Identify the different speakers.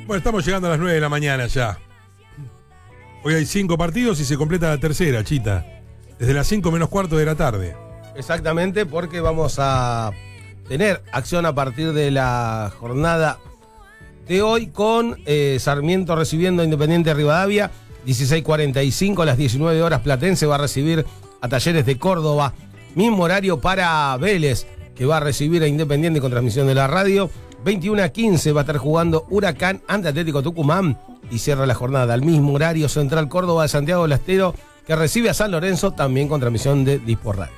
Speaker 1: Bueno, estamos llegando a las 9 de la mañana ya. Hoy hay 5 partidos y se completa la tercera, Chita. Desde las 5 menos cuarto de la tarde.
Speaker 2: Exactamente, porque vamos a tener acción a partir de la jornada de hoy con Sarmiento recibiendo a Independiente Rivadavia. 16:45 a las 19 horas Platense va a recibir a Talleres de Córdoba. Mismo horario para Vélez, que va a recibir a Independiente con transmisión de la radio. 21:15 va a estar jugando Huracán ante Atlético Tucumán y cierra la jornada al mismo horario Central Córdoba de Santiago del Estero, que recibe a San Lorenzo también con transmisión de Dispor Radio.